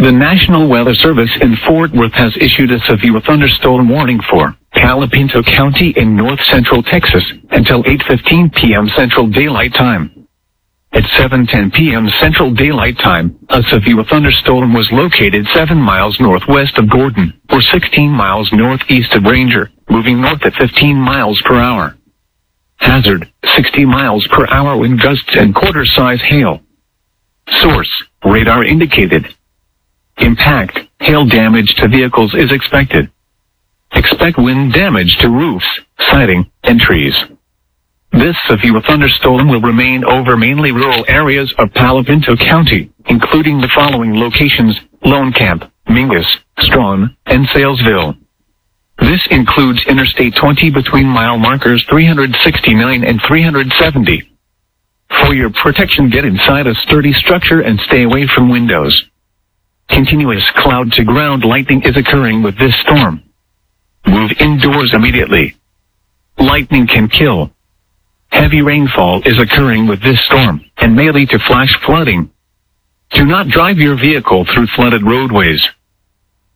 The National Weather Service in Fort Worth has issued a severe thunderstorm warning for Palo Pinto County in north-central Texas until 8:15 p.m. Central Daylight Time. At 7:10 p.m. Central Daylight Time, a severe thunderstorm was located 7 miles northwest of Gordon, or 16 miles northeast of Ranger, moving north at 15 miles per hour. Hazard, 60 miles per hour wind gusts and quarter-size hail. Source, radar indicated. Impact, hail damage to vehicles is expected. Expect wind damage to roofs, siding, and trees. This severe thunderstorm will remain over mainly rural areas of Palo Pinto County, including the following locations: Lone Camp, Mingus, Strawn, and Salesville. This includes Interstate 20 between mile markers 369 and 370. For your protection, get inside a sturdy structure and stay away from windows. Continuous cloud-to-ground lightning is occurring with this storm. Move indoors immediately. Lightning can kill. Heavy rainfall is occurring with this storm and may lead to flash flooding. Do not drive your vehicle through flooded roadways.